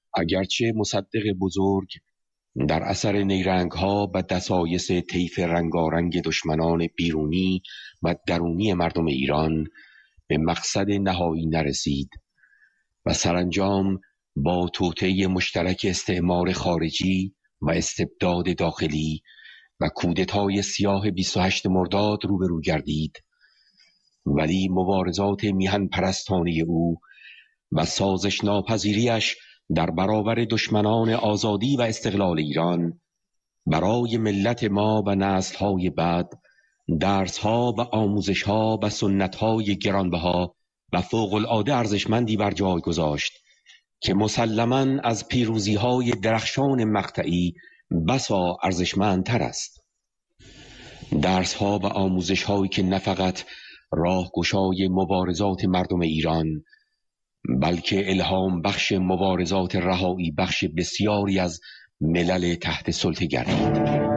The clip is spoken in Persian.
اگرچه مصدق بزرگ در اثر نیرنگ‌ها و دسایس طیف رنگارنگ دشمنان بیرونی و درونی مردم ایران به مقصد نهایی نرسید و سرانجام با توطئه مشترک استعمار خارجی و استبداد داخلی و کودتای سیاه 28 مرداد روبرو گردید، ولی مبارزات میهن پرستانه او و سازش ناپذیریش در برابر دشمنان آزادی و استقلال ایران برای ملت ما و نسل‌های بعد درس‌ها و آموزش‌ها و سنت‌های گرانبها و فوق‌العاده ارزشمندی بر جای گذاشت که مسلماً از پیروزی‌های درخشان مقطعی بسا ارزشمندتر است. درس‌ها و آموزش‌هایی که نه فقط راهگشای مبارزات مردم ایران بلکه الهام بخش مبارزات رهایی بخش بسیاری از ملل تحت سلطه گردید.